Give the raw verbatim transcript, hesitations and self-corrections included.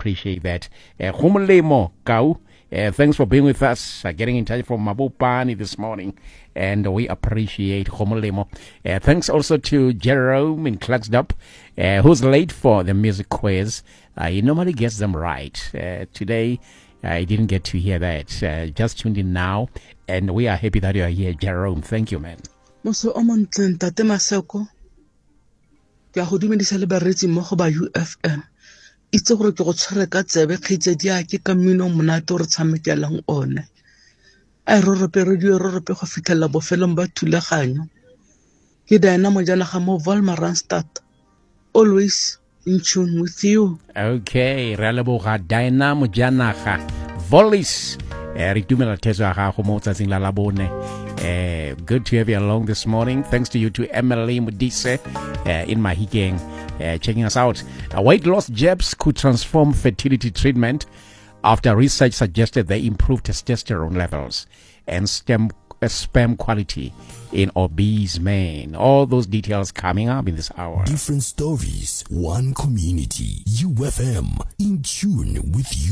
appreciate that. Uh, Humulemo Kau, uh, thanks for being with us, uh, getting in touch from Mabopani this morning, and we appreciate Humulemo. Uh, thanks also to Jerome in Clarksdorp, uh, who's late for the music quiz. Uh, he normally gets them right. Uh, today, I didn't get to hear that. Uh, just tuned in now, and we are happy that you are here, Jerome. Thank you, man. Moso o montle ntate Maseko. Ke a go dumedisa le baretsi mo go ba U F M. Itse gore ke go tshware ka tsebe kgetse dia ke ka mmino monate re tshamekelang one. A re re pe radio re re pe go fitlhela bofelong ba thulaganyo. Ke Diana Mojanaga mo Wolmaranstad. Always in tune with you. Okay, re leboga Diana Mojanaga. Volis. Re tumela teso ga go mo tsatsing la labone. Uh, good to have you along this morning. Thanks to you to Emily Mudise uh, in Mahikeng uh, checking us out. Uh, weight loss jabs could transform fertility treatment after research suggested they improve testosterone levels and stem, uh, sperm quality in obese men. All those details coming up in this hour. Different stories, one community. U F M, in tune with you.